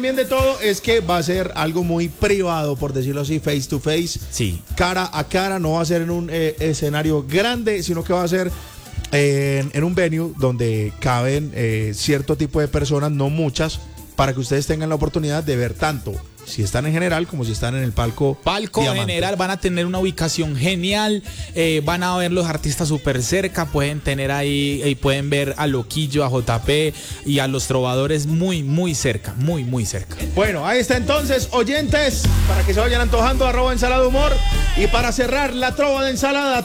también de todo es que va a ser algo muy privado, por decirlo así, face to face. Sí. Cara a cara, no va a ser en un escenario grande, sino que va a ser en un venue donde caben cierto tipo de personas, no muchas, para que ustedes tengan la oportunidad de ver tanto si están en general como si están en el palco Diamante. General, van a tener una ubicación genial, van a ver los artistas súper cerca, pueden tener ahí, pueden ver a Loquillo, a JP y a los trovadores muy, muy cerca, muy, muy cerca. Bueno, ahí está entonces, oyentes, para que se vayan antojando, @ensalada humor, y para cerrar la trova de ensalada.